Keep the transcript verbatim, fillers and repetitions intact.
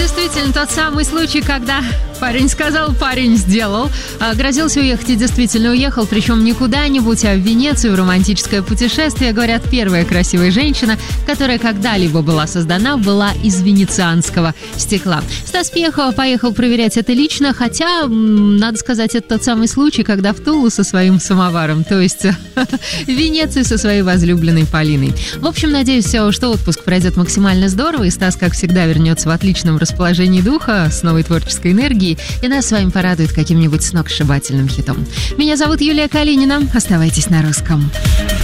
действительно тот самый случай, когда парень сказал, парень сделал. Грозился уехать и действительно уехал, причем не куда-нибудь, а в Венецию, в романтическое путешествие. Говорят, первая красивая женщина, которая когда-либо была создана, была из венецианского стекла. Стас Пьеха поехал проверять это лично, хотя, надо сказать, это тот самый случай, когда в Тулу со своим самоваром, то есть в Венецию со своей возлюбленной Полиной. В общем, надеюсь, что отпуск пройдет максимально здорово, и Стас, как всегда, вернется в отличном расположении духа, с новой творческой энергией, и нас с вами порадует каким-нибудь сногсшибательным хитом. Меня зовут Юлия Калинина. Оставайтесь на русском.